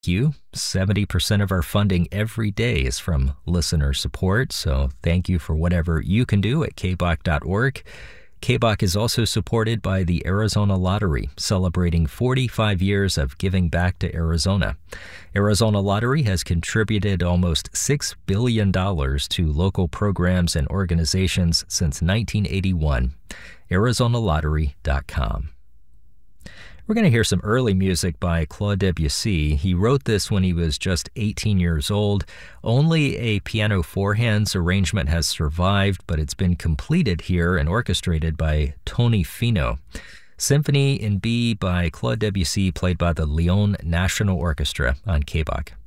you. 70% of our funding every day is from listener support, so thank you for whatever you can do at kbach.org. KBOC is also supported by the Arizona Lottery, celebrating 45 years of giving back to Arizona. Arizona Lottery has contributed almost $6 billion to local programs and organizations since 1981. ArizonaLottery.com. We're going to hear some early music by Claude Debussy. He wrote this when he was just 18 years old. Only a piano four-hands arrangement has survived, but it's been completed here and orchestrated by Tony Fino. Symphony in B by Claude Debussy, played by the Lyon National Orchestra on KBOC.